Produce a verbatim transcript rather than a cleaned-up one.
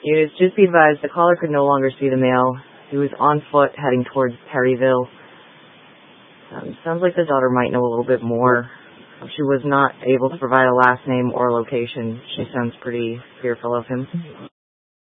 Units, just be advised, the caller could no longer see the male. He was on foot heading towards Perryville. Um, sounds like the daughter might know a little bit more. She was not able to provide a last name or location. She sounds pretty fearful of him.